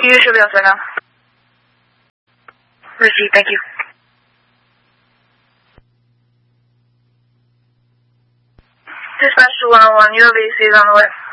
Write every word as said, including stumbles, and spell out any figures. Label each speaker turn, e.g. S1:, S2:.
S1: You should be also now. Receive, thank you. Dispatch to one oh one, U L V C is on the way.